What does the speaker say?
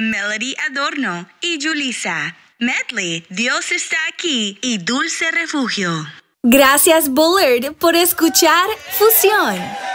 Melody Adorno y Julissa. Medley, Dios está aquí y Dulce Refugio. Gracias, Bullard, por escuchar Fusión.